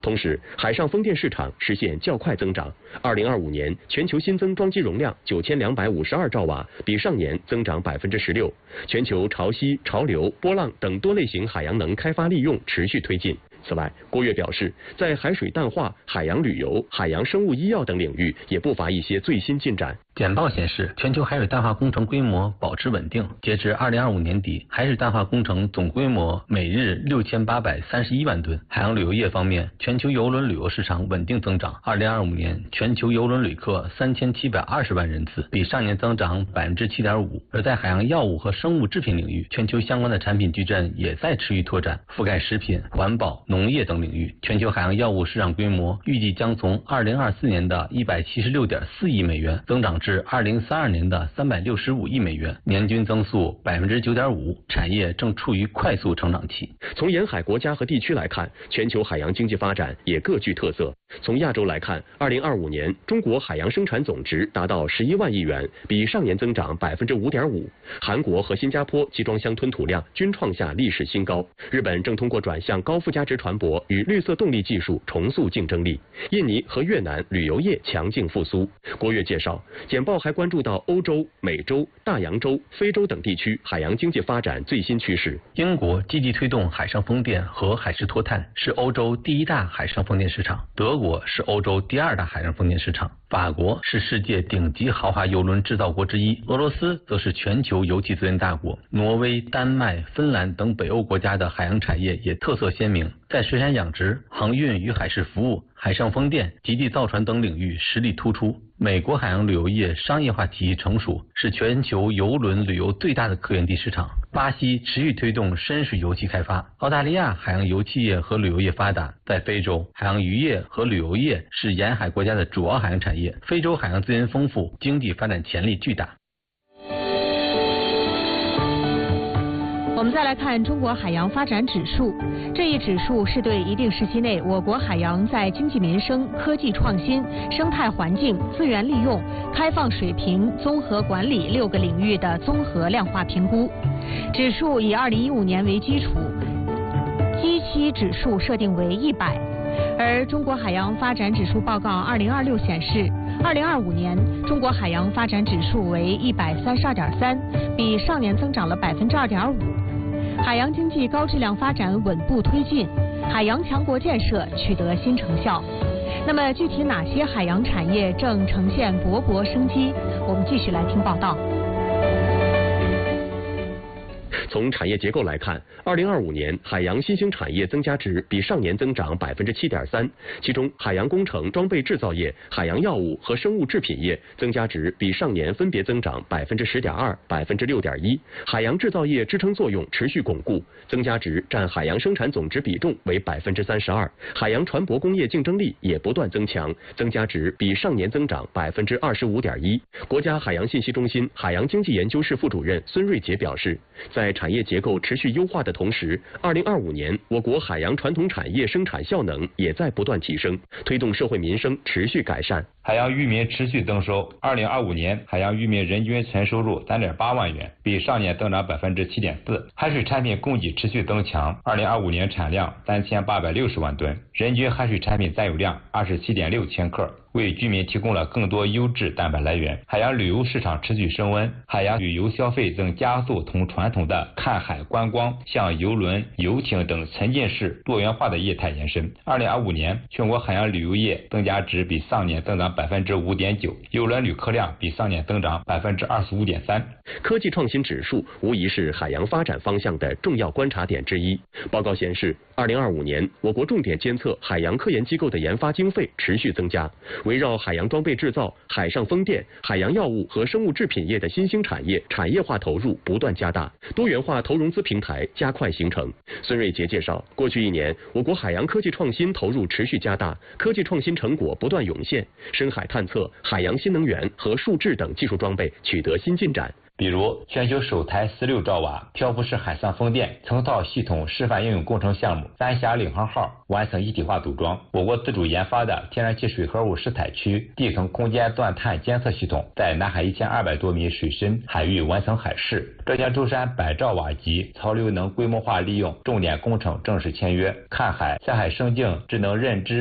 同时，海上风电市场实现较快增长。2025年全球新增装机容量9252兆瓦，比上年增长16%。全球潮汐、潮流、波浪等多类型海洋能开发利用持续推进。此外，郭跃表示，在海水淡化、海洋旅游、海洋生物医药等领域，也不乏一些最新进展。 简报显示，全球海水淡化工程规模保持稳定。截至2025年底，海水淡化工程总规模每日6831万吨。海洋旅游业方面，全球邮轮旅游市场稳定增长。2025年，全球邮轮旅客3720万人次，比上年增长7.5%。而在海洋药物和生物制品领域，全球相关的产品矩阵也在持续拓展，覆盖食品、环保、农业等领域。全球海洋药物市场规模预计将从2024年的176.4亿美元增长至2032年的365亿美元，年均增速9.5%，产业正处于快速成长期。 从沿海国家和地区来看，全球海洋经济发展也各具特色。从亚洲来看，2025年中国海洋生产总值达到11万亿元，比上年增长5.5%。韩国和新加坡集装箱吞吐量均创下历史新高。日本正通过转向高附加值船舶与绿色动力技术重塑竞争力。印尼和越南旅游业强劲复苏。郭跃介绍，简报还关注到欧洲、美洲、大洋洲、非洲等地区海洋经济发展最新趋势。 英国积极推动海上风电和海事脱碳，是欧洲第一大海上风电市场。德国是欧洲第二大海上风电市场。法国是世界顶级豪华邮轮制造国之一，俄罗斯则是全球油气资源大国。挪威、丹麦、芬兰等北欧国家的海洋产业也特色鲜明，在水产养殖、航运与海事服务、海上风电、极地造船等领域实力突出。美国海洋旅游业商业化体系成熟，是全球邮轮旅游最大的客源地市场。巴西持续推动深水油气开发，澳大利亚海洋油气业和旅游业发达。在非洲，海洋渔业和旅游业是沿海国家的主要海洋产业。非洲海洋资源丰富，经济发展潜力巨大。 我们再来看中国海洋发展指数，这一指数是对一定时期内我国海洋在经济民生、科技创新、生态环境、资源利用、开放水平、综合管理6个领域的综合量化评估。指数以2015年为基础，基期指数设定为100。而中国海洋发展指数报告2026显示，2025年中国海洋发展指数为132.3，比上年增长了2.5%。海洋经济高质量发展稳步推进，海洋强国建设取得新成效。那么具体哪些海洋产业正呈现勃勃生机？我们继续来听报道。 从产业结构来看，2025年海洋新兴产业增加值比上年增长7.3%，其中海洋工程装备制造业、海洋药物和生物制品业增加值比上年分别增长10.2%、6.1%。海洋制造业支撑作用持续巩固，增加值占海洋生产总值比重为32%。海洋船舶工业竞争力也不断增强，增加值比上年增长25.1%。国家海洋信息中心海洋经济研究室副主任孙瑞杰表示，在产业结构持续优化的同时，2025年我国海洋传统产业生产效能也在不断提升，推动社会民生持续改善。 海洋渔民持续增收，2025年海洋渔民人均纯收入3.8万元，比上年增长7.4%。海水产品供给持续增强，2025年产量3860万吨，人均海水产品占有量27.6千克，为居民提供了更多优质蛋白来源。海洋旅游市场持续升温，海洋旅游消费正加速从传统的看海观光向邮轮、游艇等沉浸式多元化的业态延伸。2025年全国海洋旅游业增加值比上年增长5.9%，邮轮旅客量比上年增长25.3%。 科技创新指数无疑是海洋发展方向的重要观察点之一。报告显示，2025年我国重点监测海洋科研机构的研发经费持续增加，围绕海洋装备制造、海上风电、海洋药物和生物制品业的新兴产业产业化投入不断加大，多元化投融资平台加快形成。孙瑞杰介绍，过去1年，我国海洋科技创新投入持续加大，科技创新成果不断涌现，深海探测、海洋新能源和数智等技术装备取得新进展。 比如全球首台16兆瓦漂浮式海上风电层套系统示范应用工程项目三峡领航号完成一体化组装。我国自主研发的天然气水合物试采区地层空间钻探监测系统在南海1200多米水深海域完成海试。浙江舟山100兆瓦级潮流能规模化利用重点工程正式签约。看海、在海生境智能认知